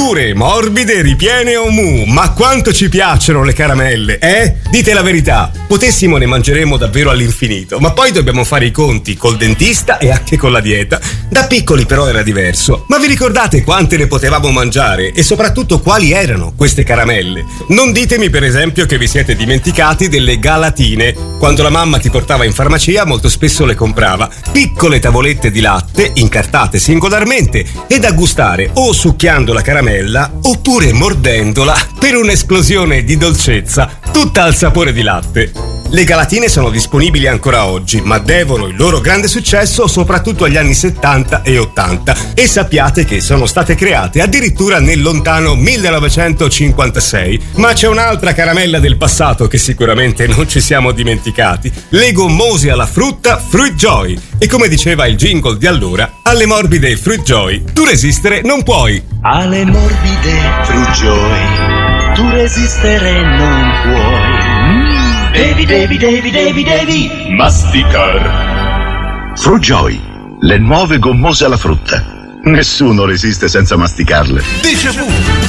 dure, morbide, ripiene o mu. Ma quanto ci piacciono le caramelle, eh? Dite la verità, potessimo ne mangeremo davvero all'infinito, ma poi dobbiamo fare i conti col dentista e anche con la dieta. Da piccoli però era diverso. Ma vi ricordate quante ne potevamo mangiare e soprattutto quali erano queste caramelle? Non ditemi per esempio che vi siete dimenticati delle galatine. Quando la mamma ti portava in farmacia molto spesso le comprava. Piccole tavolette di latte incartate singolarmente e da gustare o succhiando la caramella oppure mordendola per un'esplosione di dolcezza tutta al sapore di latte. Le galatine sono disponibili ancora oggi, ma devono il loro grande successo soprattutto agli anni 70 e 80 e sappiate che sono state create addirittura nel lontano 1956. Ma c'è un'altra caramella del passato che sicuramente non ci siamo dimenticati: le gommose alla frutta Fruit Joy. E come diceva il jingle di allora, alle morbide Fruit Joy tu resistere non puoi. Alle morbide Fruit Joy tu resistere non puoi. Devi masticar. Fruit Joy, le nuove gommose alla frutta. Nessuno resiste senza masticarle. Déjà vu.